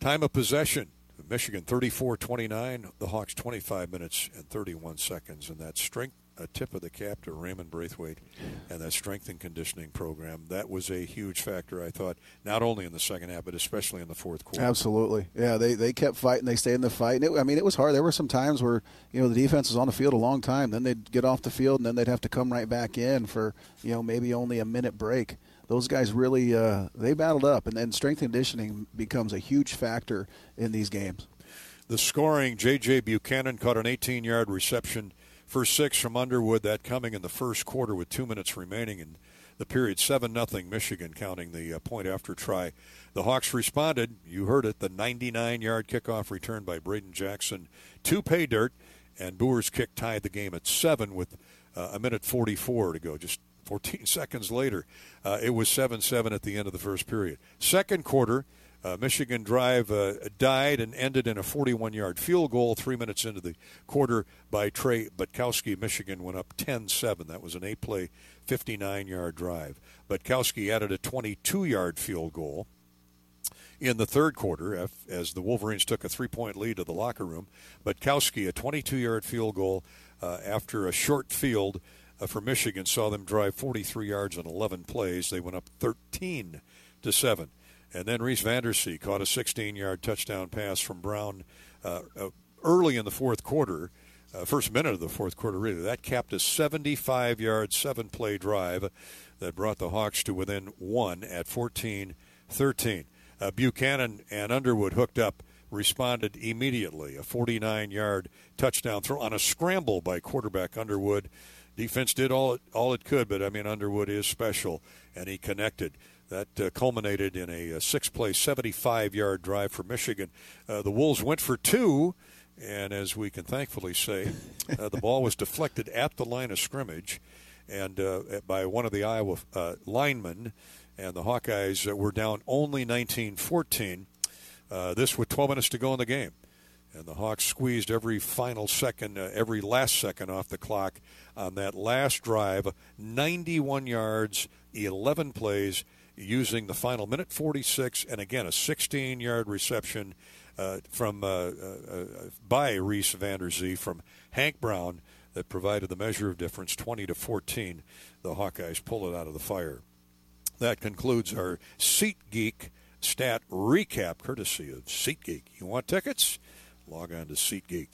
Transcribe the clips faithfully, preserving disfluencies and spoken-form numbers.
Time of possession, Michigan thirty-four twenty-nine, the Hawks twenty-five minutes and thirty-one seconds. And that strength, a tip of the cap to Raymond Braithwaite and that strength and conditioning program. That was a huge factor, I thought, not only in the second half, but especially in the fourth quarter. Absolutely. Yeah, they, they kept fighting. They stayed in the fight. And it, I mean, it was hard. There were some times where, you know, the defense was on the field a long time. Then they'd get off the field, and then they'd have to come right back in for, you know, maybe only a minute break. Those guys really, uh, they battled up. And then strength and conditioning becomes a huge factor in these games. The scoring, J J. Buchanan caught an eighteen-yard reception for six from Underwood, that coming in the first quarter with two minutes remaining in the period. seven nothing Michigan, counting the uh, point after try. The Hawks responded. You heard it, the ninety-nine-yard kickoff return by Braden Jackson to pay dirt, and Boer's kick tied the game at seven with uh, a minute forty-four to go. Just fourteen seconds later, uh, it was seven seven at the end of the first period. Second quarter, Uh, Michigan drive uh, died and ended in a forty-one-yard field goal three minutes into the quarter by Trey Butkowski. Michigan went up ten seven. That was an eight-play, fifty-nine-yard drive. Butkowski added a twenty-two-yard field goal in the third quarter as the Wolverines took a three-point lead to the locker room. Butkowski, a twenty-two-yard field goal uh, after a short field uh, for Michigan, saw them drive forty-three yards in eleven plays. They went up thirteen to seven. And then Reese Vandersee caught a sixteen-yard touchdown pass from Brown uh, uh, early in the fourth quarter, uh, first minute of the fourth quarter, really. That capped a seventy-five-yard, seven-play drive that brought the Hawks to within one at fourteen thirteen. Uh, Buchanan and Underwood hooked up, responded immediately. A forty-nine-yard touchdown throw on a scramble by quarterback Underwood. Defense did all it, all it could, but, I mean, Underwood is special, and he connected. That uh, culminated in a, a six-play, seventy-five-yard drive for Michigan. Uh, the Wolves went for two, and as we can thankfully say, uh, the ball was deflected at the line of scrimmage and uh, by one of the Iowa uh, linemen, and the Hawkeyes uh, were down only nineteen fourteen. Uh, this with twelve minutes to go in the game. And the Hawks squeezed every final second, uh, every last second off the clock on that last drive, ninety-one yards, eleven plays, using the final minute forty-six, and again a sixteen-yard reception uh, from uh, uh, by Reese Vandersee from Hank Brown that provided the measure of difference. Twenty to fourteen, the Hawkeyes pull it out of the fire. That concludes our SeatGeek stat recap, courtesy of SeatGeek. You want tickets? Log on to SeatGeek.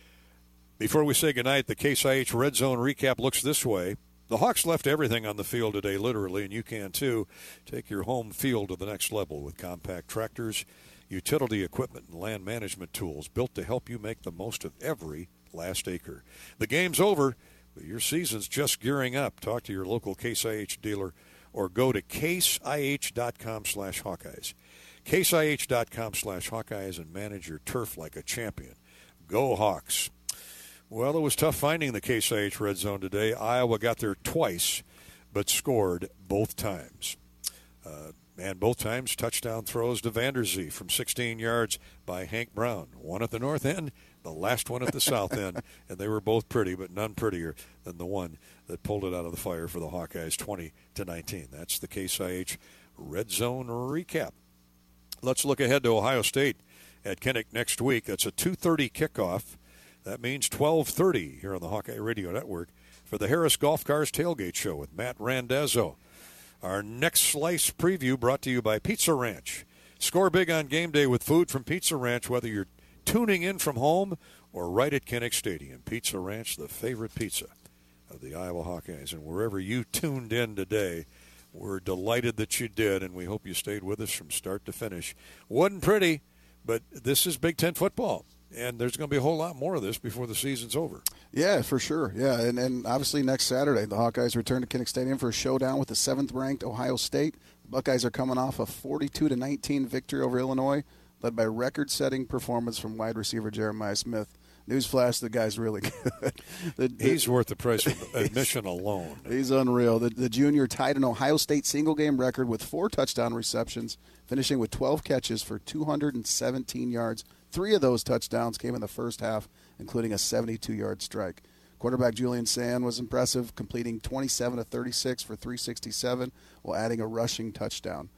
Before we say goodnight, the Case I H Red Zone recap looks this way. The Hawks left everything on the field today, literally, and you can too. Take your home field to the next level with compact tractors, utility equipment, and land management tools built to help you make the most of every last acre. The game's over, but your season's just gearing up. Talk to your local Case I H dealer or go to caseih.com slash Hawkeyes. caseih.com slash Hawkeyes and manage your turf like a champion. Go Hawks. Well, it was tough finding the Case I H Red Zone today. Iowa got there twice, but scored both times. Uh, and both times touchdown throws to Vandersee from sixteen yards by Hank Brown. One at the north end, the last one at the south end. And they were both pretty, but none prettier than the one that pulled it out of the fire for the Hawkeyes, twenty to nineteen. That's the Case I H Red Zone recap. Let's look ahead to Ohio State at Kinnick next week. That's a two thirty kickoff. That means twelve thirty here on the Hawkeye Radio Network for the Harris Golf Cars Tailgate Show with Matt Randazzo. Our next slice preview brought to you by Pizza Ranch. Score big on game day with food from Pizza Ranch, whether you're tuning in from home or right at Kinnick Stadium. Pizza Ranch, the favorite pizza of the Iowa Hawkeyes. And wherever you tuned in today, we're delighted that you did, and we hope you stayed with us from start to finish. Wasn't pretty, but this is Big Ten football. And there's going to be a whole lot more of this before the season's over. Yeah, for sure. Yeah, and, and obviously next Saturday, the Hawkeyes return to Kinnick Stadium for a showdown with the seventh-ranked Ohio State. The Buckeyes are coming off a forty-two to nineteen victory over Illinois, led by record-setting performance from wide receiver Jeremiah Smith. Newsflash, the guy's really good. the, the, he's worth the price of admission alone. He's unreal. The, the junior tied an Ohio State single-game record with four touchdown receptions, finishing with twelve catches for two hundred seventeen yards. Three of those touchdowns came in the first half, including a seventy-two-yard strike. Quarterback Julian Sand was impressive, completing twenty-seven of thirty-six for three sixty-seven while adding a rushing touchdown.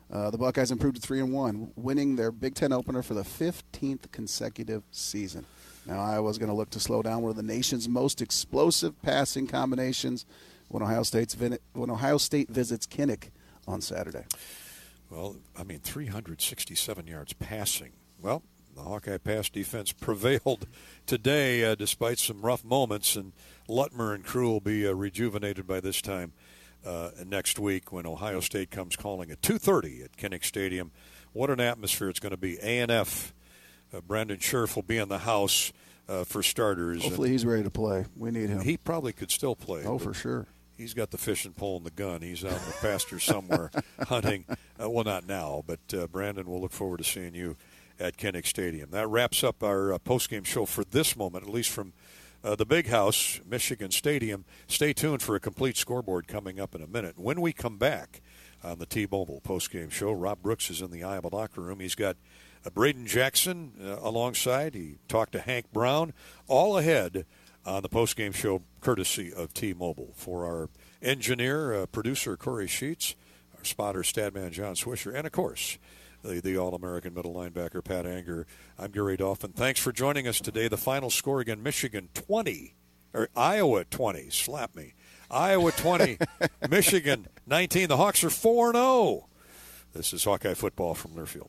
Uh, the Buckeyes improved to three and one, winning their Big Ten opener for the fifteenth consecutive season. Now Iowa's going to look to slow down one of the nation's most explosive passing combinations when Ohio State's vin- when Ohio State visits Kinnick on Saturday. Well, I mean, three hundred sixty-seven yards passing. Well, the Hawkeye pass defense prevailed today uh, despite some rough moments, and Lutmer and crew will be uh, rejuvenated by this time uh, next week when Ohio State comes calling at two thirty at Kinnick Stadium. What an atmosphere it's going to be. A and F, uh, Brandon Scherf will be in the house uh, for starters. Hopefully and he's ready to play. We need him. He probably could still play. Oh, for sure. He's got the fishing pole and the gun. He's out in the pasture somewhere hunting. Uh, well, not now, but uh, Brandon, we'll look forward to seeing you at Kinnick Stadium. That wraps up our uh, postgame show for this moment, at least from uh, the Big House, Michigan Stadium. Stay tuned for a complete scoreboard coming up in a minute. When we come back on the T-Mobile postgame show, Rob Brooks is in the Iowa locker room. He's got uh, Braden Jackson uh, alongside. He talked to Hank Brown, all ahead on the postgame show courtesy of T-Mobile. For our engineer, uh, producer Corey Sheets, our spotter, Statman John Swisher, and, of course, the, the All-American middle linebacker Pat Anger, I'm Gary Dolphin. Thanks for joining us today. The final score again, Michigan twenty, or Iowa twenty, slap me. Iowa twenty, Michigan nineteen. The Hawks are four and oh. This is Hawkeye football from Learfield.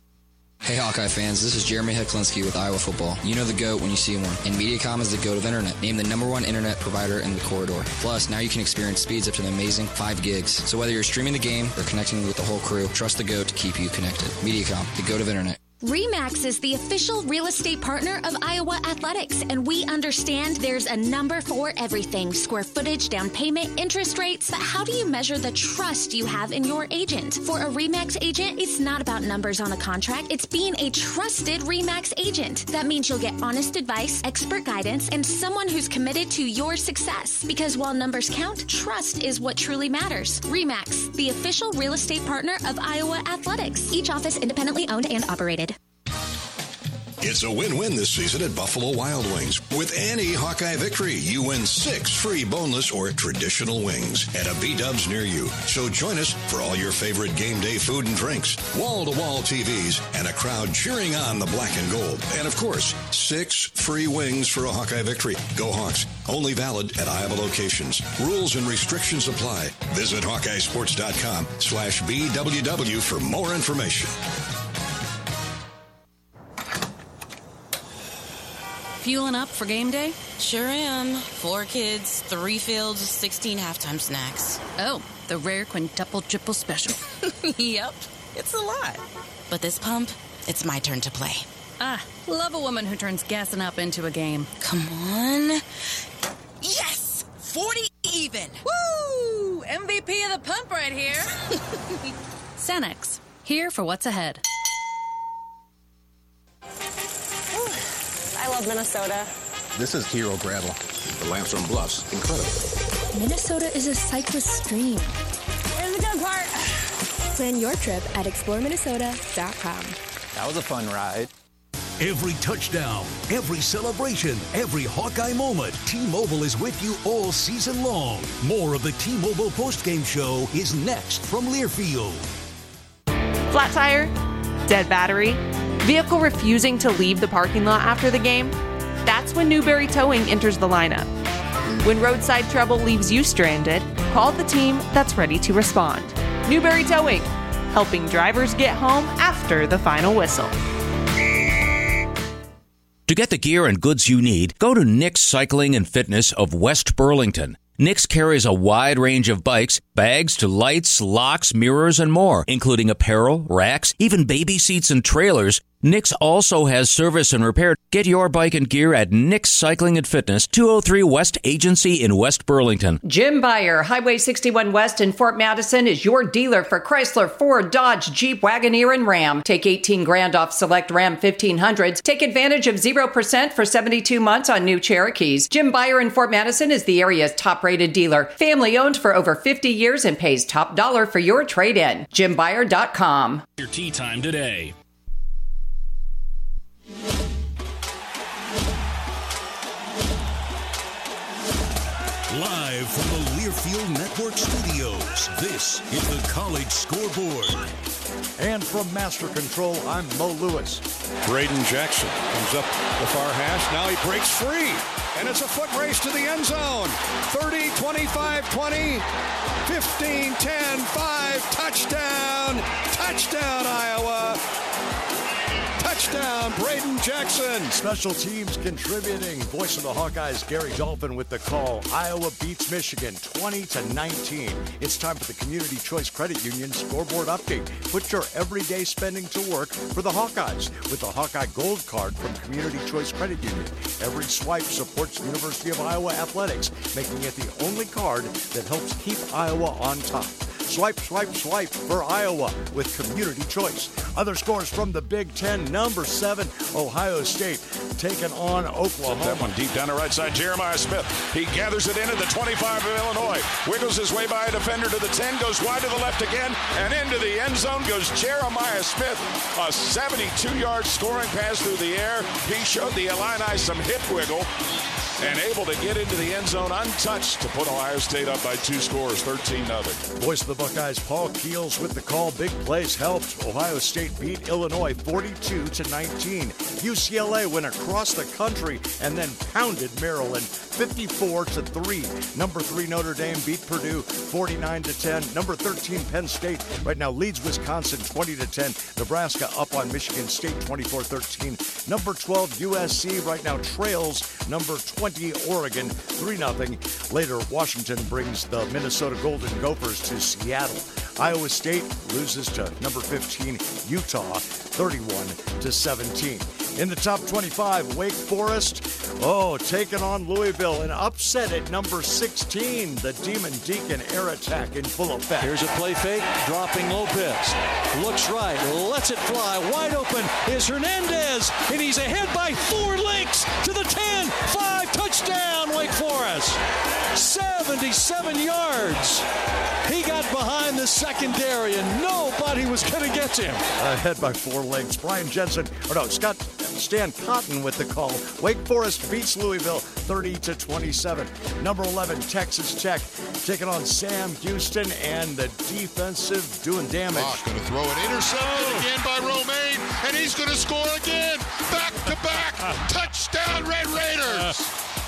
Hey Hawkeye fans, this is Jeremy Heklinski with Iowa Football. You know the GOAT when you see one, and Mediacom is the GOAT of internet, named the number one internet provider in the corridor. Plus, now you can experience speeds up to an amazing five gigs. So whether you're streaming the game or connecting with the whole crew, trust the GOAT to keep you connected. Mediacom, the GOAT of internet. RE/MAX is the official real estate partner of Iowa Athletics, and we understand there's a number for everything. Square footage, down payment, interest rates. But how do you measure the trust you have in your agent? For a RE/MAX agent, it's not about numbers on a contract. It's being a trusted RE/MAX agent. That means you'll get honest advice, expert guidance, and someone who's committed to your success. Because while numbers count, trust is what truly matters. RE/MAX, the official real estate partner of Iowa Athletics. Each office independently owned and operated. It's a win-win this season at Buffalo Wild Wings. With any Hawkeye victory, you win six free boneless or traditional wings at a B-Dubs near you. So join us for all your favorite game day food and drinks, wall-to-wall T Vs, and a crowd cheering on the black and gold. And of course, six free wings for a Hawkeye victory. Go Hawks. Only valid at Iowa locations. Rules and restrictions apply. Visit HawkeyeSports.com slash BWW for more information. Fueling up for game day? Sure am. Four kids, three fields, sixteen halftime snacks. Oh, the rare quintuple triple special. Yep, it's a lot. But this pump, it's my turn to play. Ah, love a woman who turns gassing up into a game. Come on. Yes! forty even! Woo! M V P of the pump right here. Cenex, here for what's ahead. I love Minnesota. This is Hero Gravel. The Lamson Bluffs, incredible. Minnesota is a cyclist stream. Here's the good part. Plan your trip at explore minnesota dot com. That was a fun ride. Every touchdown, every celebration, every Hawkeye moment, T-Mobile is with you all season long. More of the T-Mobile postgame show is next from Learfield. Flat tire, dead battery, vehicle refusing to leave the parking lot after the game? That's when Newberry Towing enters the lineup. When roadside trouble leaves you stranded, call the team that's ready to respond. Newberry Towing, helping drivers get home after the final whistle. To get the gear and goods you need, go to Nick's Cycling and Fitness of West Burlington. Nick's carries a wide range of bikes, bags to lights, locks, mirrors, and more, including apparel, racks, even baby seats and trailers. Nick's also has service and repair. Get your bike and gear at Nick's Cycling and Fitness, two oh three West Agency in West Burlington. Jim Beyer, Highway sixty-one West in Fort Madison, is your dealer for Chrysler, Ford, Dodge, Jeep, Wagoneer, and Ram. Take eighteen grand off select Ram fifteen hundreds. Take advantage of zero percent for seventy-two months on new Cherokees. Jim Beyer in Fort Madison is the area's top-rated dealer. Family owned for over fifty years and pays top dollar for your trade-in. Jim Beyer dot com. Your tea time today. Live from the Learfield Network studios, this is the College Scoreboard. And from Master Control, I'm Mo Lewis. Braden Jackson comes up the far hash. Now he breaks free. And it's a foot race to the end zone. thirty, twenty-five, twenty, fifteen, ten, five, touchdown. Touchdown, Iowa. Touchdown, Braden Jackson. Special teams contributing. Voice of the Hawkeyes, Gary Dolphin with the call. Iowa beats Michigan twenty to nineteen. It's time for the Community Choice Credit Union scoreboard update. Put your everyday spending to work for the Hawkeyes with the Hawkeye Gold Card from Community Choice Credit Union. Every swipe supports University of Iowa athletics, making it the only card that helps keep Iowa on top. Swipe, swipe, swipe for Iowa with Community Choice. Other scores from the Big Ten. Number seven, Ohio State taking on Oklahoma. That one deep down the right side, Jeremiah Smith. He gathers it in at the twenty-five of Illinois. Wiggles his way by a defender to the ten, goes wide to the left again, and into the end zone goes Jeremiah Smith. A seventy-two-yard scoring pass through the air. He showed the Illini some hip wiggle and able to get into the end zone untouched to put Ohio State up by two scores, thirteen nothing. Voice of the Buckeyes, Paul Keels with the call. Big plays helped. Ohio State beat Illinois forty-two to nineteen. U C L A went across the country and then pounded Maryland fifty-four to three. Number three Notre Dame beat Purdue forty-nine to ten. Number thirteen Penn State right now leads Wisconsin twenty to ten. Nebraska up on Michigan State twenty-four thirteen. Number twelve U S C right now trails number twenty Oregon three nothing. Later, Washington brings the Minnesota Golden Gophers to Seattle. Iowa State loses to number fifteen Utah thirty-one to seventeen. In the top twenty-five, Wake Forest, oh, taking on Louisville. An upset at number sixteen. The Demon Deacon air attack in full effect. Here's a play fake, dropping Lopez. Looks right, lets it fly. Wide open is Hernandez, and he's ahead by four lengths to the ten. Five, touchdown, Wake Forest. seventy-seven yards. He got behind the secondary, and nobody was going to get to him. Ahead by four lengths. Brian Jensen, or no, Scott Stan Cotton with the call. Wake Forest beats Louisville thirty to twenty-seven. Number eleven, Texas Tech, taking on Sam Houston, and the defensive doing damage. Mock going to throw it, intercepted oh. again by Romaine, and he's going to score again. Back to back, touchdown Red Raiders.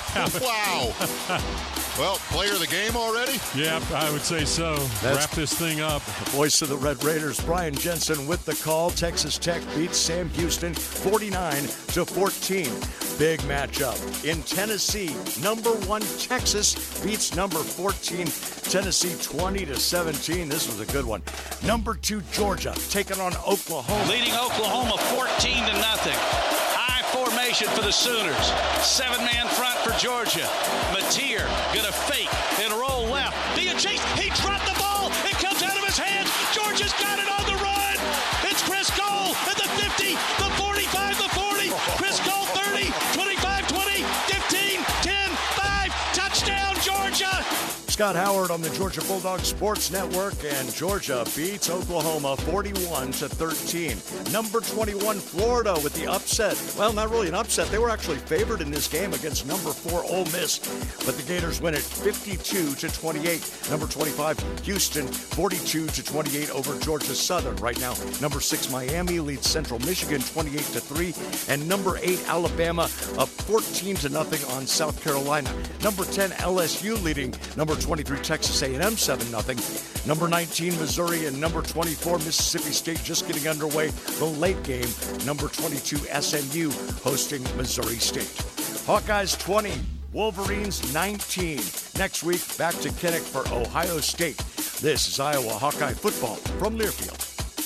Wow. Well, player of the game already? Yeah, I would say so. That's Wrap this thing up. Voice of the Red Raiders, Brian Jensen with the call. Texas Tech beats Sam Houston forty-nine to fourteen. Big matchup. In Tennessee, number one Texas beats number fourteen Tennessee twenty to seventeen. This was a good one. Number two Georgia taking on Oklahoma. Leading Oklahoma fourteen to nothing. Formation for the Sooners. Seven-man front for Georgia. Mateer gonna fake and roll left. Being chased. He dropped the ball. It comes out of his hands. Georgia's got it on the run. It's Chris Cole at the fifty, the forty-five, the forty. Chris Cole thirty, twenty-five, twenty, fifteen, ten, five. Touchdown, Georgia. Scott Howard on the Georgia Bulldogs Sports Network, and Georgia beats Oklahoma forty-one to thirteen. Number twenty-one Florida with the upset. Well, not really an upset. They were actually favored in this game against number four Ole Miss, but the Gators win it fifty-two to twenty-eight. Number twenty-five Houston forty-two to twenty-eight over Georgia Southern. Right now, number six Miami leads Central Michigan twenty-eight to three, and number eight Alabama up fourteen to nothing on South Carolina. Number ten L S U leading number twenty-three Texas A and M seven nothing. Number nineteen Missouri and number twenty-four Mississippi State just getting underway. The late game, number twenty-two S M U hosting Missouri State. Hawkeyes twenty, Wolverines nineteen. Next week, back to Kinnick for Ohio State. This is Iowa Hawkeye football from Learfield.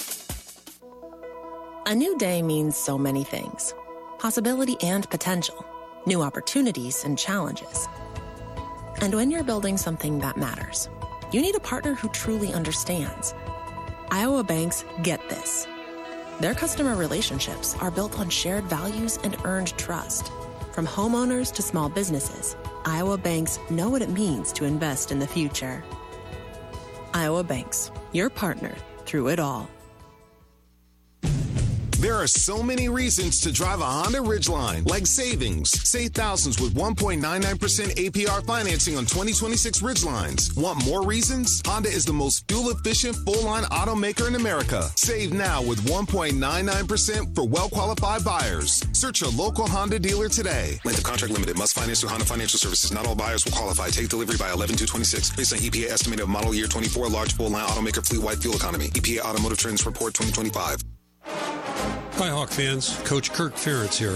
A new day means so many things. Possibility and potential. New opportunities and challenges. And when you're building something that matters, you need a partner who truly understands. Iowa banks get this. Their customer relationships are built on shared values and earned trust. From homeowners to small businesses, Iowa banks know what it means to invest in the future. Iowa Banks, your partner through it all. There are so many reasons to drive a Honda Ridgeline, like savings. Save thousands with one point nine nine percent A P R financing on twenty twenty-six Ridgelines. Want more reasons? Honda is the most fuel-efficient full-line automaker in America. Save now with one point nine nine percent for well-qualified buyers. Search your local Honda dealer today. Length of contract limited. Must finance through Honda Financial Services. Not all buyers will qualify. Take delivery by eleven two twenty-six. Based on E P A estimate of model year twenty-four, large full-line automaker fleet-wide fuel economy. E P A Automotive Trends Report twenty twenty-five. Hi, Hawk fans. Coach Kirk Ferentz here.